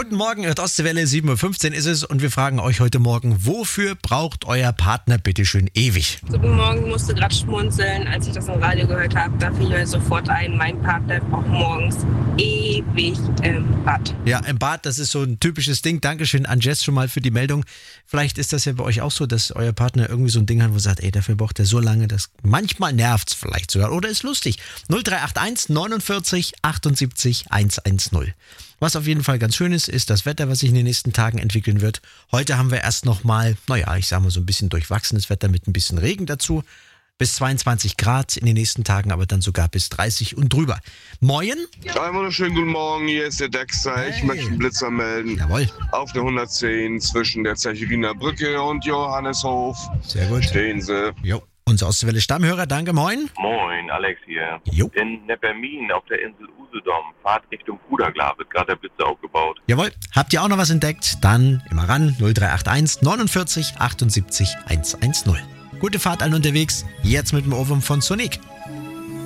Guten Morgen, hört Ostseewelle, 7.15 Uhr ist es und wir fragen euch heute Morgen, wofür braucht euer Partner bitteschön ewig? Guten Morgen, ich musste gerade schmunzeln, als ich das im Radio gehört habe. Da fiel mir sofort ein, mein Partner braucht morgens ewig im Bad. Ja, im Bad, das ist so ein typisches Ding. Dankeschön an Jess schon mal für die Meldung. Vielleicht ist das ja bei euch auch so, dass euer Partner irgendwie so ein Ding hat, wo er sagt, dafür braucht er so lange, dass manchmal nervt es vielleicht sogar oder ist lustig. 0381 49 78 110. Was auf jeden Fall ganz schön ist das Wetter, was sich in den nächsten Tagen entwickeln wird. Heute haben wir erst nochmal, ich sag mal so ein bisschen durchwachsenes Wetter mit ein bisschen Regen dazu. Bis 22 Grad in den nächsten Tagen, aber dann sogar bis 30 und drüber. Moin. Einen wunderschönen guten Morgen, hier ist der Dexter. Hey. Ich möchte einen Blitzer melden. Jawohl. Auf der 110 zwischen der Zechiriner Brücke und Johanneshof. Sehr gut. Stehen sie. Jo. Unser Ostwelle Stammhörer, danke, moin. Moin, Alex hier. Jo. In Neppermin auf der Insel Usedom, Fahrt Richtung Puderglas, wird gerade der Blitzer aufgebaut. Jawohl. Habt ihr auch noch was entdeckt? Dann immer ran, 0381 49 78 110. Gute Fahrt allen unterwegs, jetzt mit dem Ohrwurm von Sonic.